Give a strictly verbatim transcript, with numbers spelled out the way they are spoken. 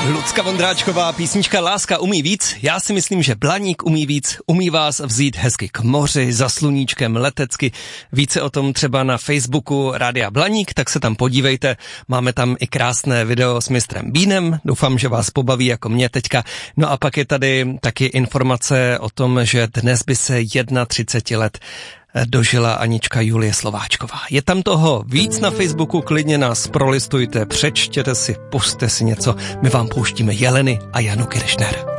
Lucka Vondráčková, písnička Láska umí víc. Já si myslím, že Blaník umí víc, umí vás vzít hezky k moři, za sluníčkem, letecky. Více o tom třeba na Facebooku Rádia Blaník, tak se tam podívejte. Máme tam i krásné video s mistrem Bínem, doufám, že vás pobaví jako mě teďka. No a pak je tady taky informace o tom, že dnes by se třicet jedna let dožila Anička Julie Slováčková. Je tam toho víc na Facebooku, klidně nás prolistujte, přečtěte si, pusťte si něco. My vám pouštíme Jeleny a Janu Kiršner.